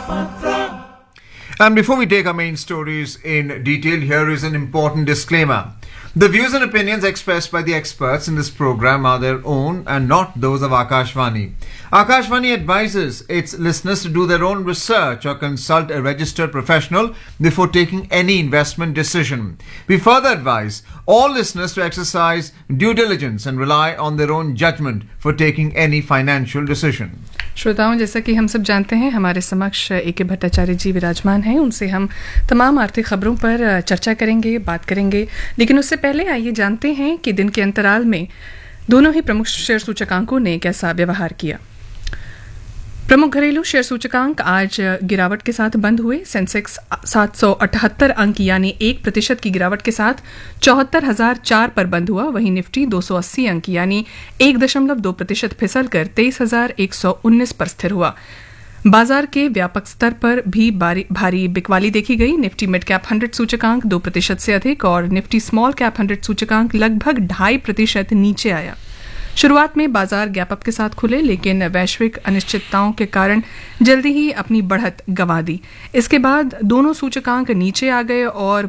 And before we take our main stories in detail, here is an important disclaimer. The views and opinions expressed by the experts in this program are their own and not those of Akashvani. Akashvani advises its listeners to do their own research or consult a registered professional before taking any investment decision. We further advise all listeners to exercise due diligence and rely on their own judgment for taking any financial decision. श्रोताओं, जैसा कि हम सब जानते हैं, हमारे समक्ष A K. Bhattacharya जी विराजमान हैं। उनसे हम तमाम आर्थिक खबरों पर चर्चा करेंगे, बात करेंगे। लेकिन उससे पहले आइए जानते हैं कि दिन के अंतराल में दोनों ही प्रमुख शेयर सूचकांकों ने कैसा व्यवहार किया। प्रमुख घरेलू शेयर सूचकांक आज गिरावट के साथ बंद हुए। सेंसेक्स 778 अंक यानी 1% की गिरावट के साथ 74,004 पर बंद हुआ। वहीं निफ्टी 280 अंक यानी 1.2% फिसल कर 23,119 पर स्थिर हुआ। बाजार के व्यापक स्तर पर भी भारी बिकवाली देखी गई। निफ्टी मिड कैप 100 सूचकांक 2% से अधिक और निफ्टी स्मॉल कैप 100 सूचकांक लगभग 2.5% नीचे आया। शुरुआत में बाजार गैप अप के साथ खुले, लेकिन वैश्विक अनिश्चितताओं के कारण जल्दी ही अपनी बढ़त गंवा दी। इसके बाद दोनों सूचकांक नीचे आ गए और